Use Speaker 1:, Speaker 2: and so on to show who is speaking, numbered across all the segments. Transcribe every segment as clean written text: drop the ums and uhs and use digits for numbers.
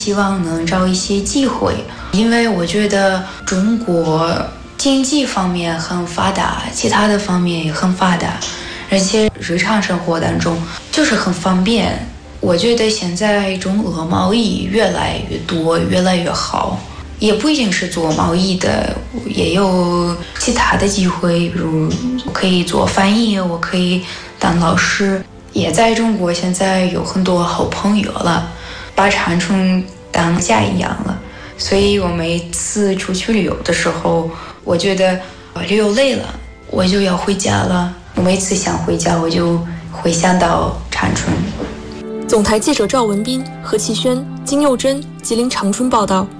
Speaker 1: 希望能找一些机会，因为我觉得中国经济方面很发达，其他的方面也很发达，而且日常生活当中就是很方便。我觉得现在中俄贸易越来越多，越来越好，也不一定是做贸易的，也有其他的机会，比如我可以做翻译，我可以当老师，也在中国现在有很多好朋友了，把长春当家一样了。所以我每次出去旅游的时候，我觉得旅游累了，我就要回家了。我每次想回家，我就会想到长春。
Speaker 2: 总台记者赵文斌、何其轩、金佑珍，吉林长春报道。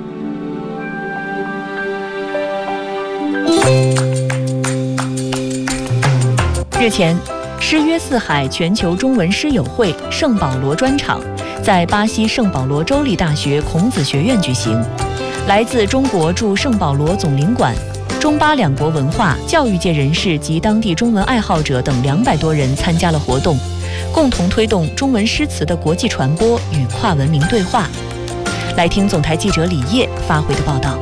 Speaker 3: 日前，诗约四海全球中文诗友会圣保罗专场在巴西圣保罗州立大学孔子学院举行，来自中国驻圣保罗总领馆、中巴两国文化教育界人士及当地中文爱好者等200多人参加了活动，共同推动中文诗词的国际传播与跨文明对话。来听总台记者李烨发回的报道。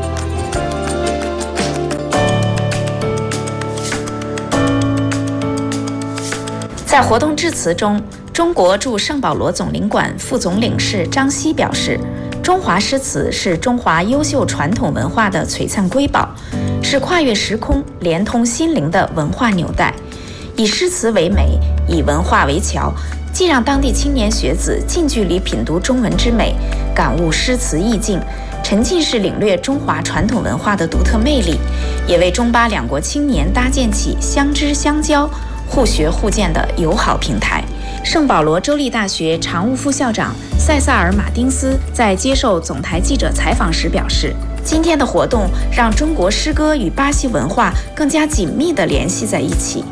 Speaker 4: 在活动致辞中，中国驻圣保罗总领馆副总领事张希表示，中华诗词是中华优秀传统文化的璀璨瑰宝，是跨越时空、连通心灵的文化纽带。以诗词为媒，以文化为桥，既让当地青年学子近距离品读中文之美，感悟诗词意境，沉浸式领略中华传统文化的独特魅力，也为中巴两国青年搭建起相知相交、互学互鉴的友好平台。圣保罗州立大学常务副校长塞萨尔·马丁斯在接受总台记者采访时表示，今天的活动让中国诗歌与巴西文化更加紧密地联系在一起。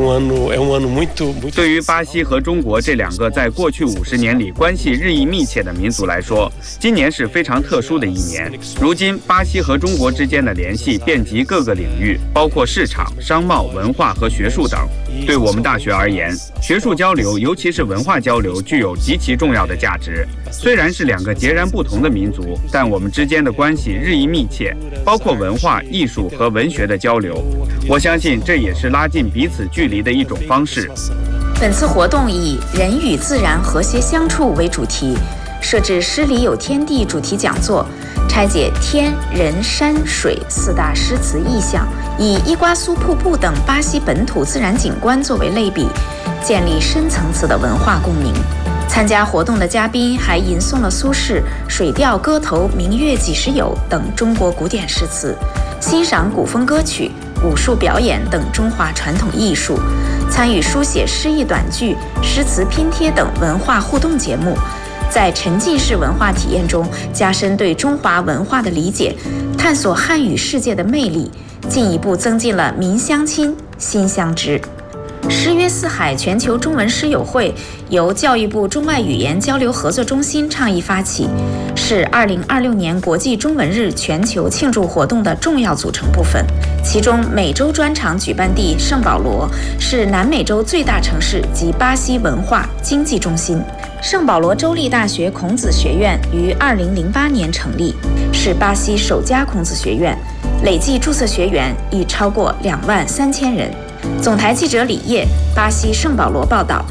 Speaker 5: 对于巴西和中国这两个在过去50年里关系日益密切的民族来说，今年是非常特殊的一年。如今，巴西和中国之间的联系遍及各个领域，包括市场、商贸、文化和学术等。对我们大学而言，学术交流，尤其是文化交流，具有极其重要的价值。虽然是两个截然不同的民族，但我们之间的关系日益密切，包括文化、艺术和文学的交流。我相信这也是拉近彼此距离的一种方式。
Speaker 4: 本次活动以人与自然和谐相处为主题，设置诗里有天地主题讲座，拆解天、人、山、水4大诗词意象，以伊瓜苏瀑布等巴西本土自然景观作为类比，建立深层次的文化共鸣。参加活动的嘉宾还吟诵了苏轼《水调歌头·明月几时有》等中国古典诗词，欣赏古风歌曲、武术表演等中华传统艺术，参与书写诗意短句、诗词拼贴等文化互动节目，在沉浸式文化体验中加深对中华文化的理解，探索汉语世界的魅力，进一步增进了民相亲、心相知。诗约四海全球中文诗友会由教育部中外语言交流合作中心倡议发起，是2026年国际中文日全球庆祝活动的重要组成部分。其中，美洲专场举办地圣保罗是南美洲最大城市及巴西文化经济中心。圣保罗州立大学孔子学院于2008年成立，是巴西首家孔子学院，累计注册学员已超过23000人。总台记者李烨，巴西圣保罗报道。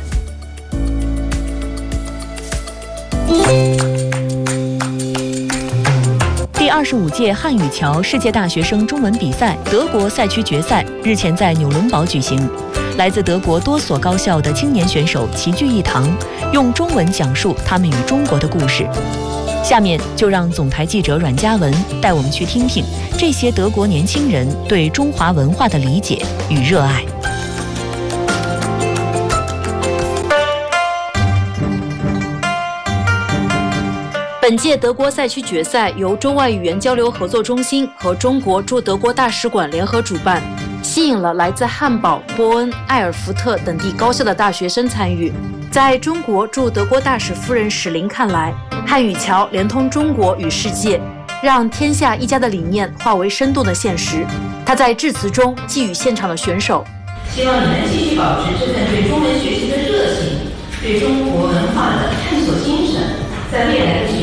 Speaker 3: 第25届汉语桥世界大学生中文比赛德国赛区决赛日前在纽伦堡举行，来自德国多所高校的青年选手齐聚一堂，用中文讲述他们与中国的故事。下面就让总台记者阮嘉文带我们去听听这些德国年轻人对中华文化的理解与热爱。
Speaker 6: 本届德国赛区决赛由中外语言交流合作中心和中国驻德国大使馆联合主办，吸引了来自汉堡、波恩、埃尔福特等地高校的大学生参与。在中国驻德国大使夫人史琳看来，汉语桥连通中国与世界，让天下一家的理念化为生动的现实。他在致辞中寄语现场的选手，
Speaker 7: 希望你们继续保持这份对中文学习的热情，对中国文化的探索精神，在未来的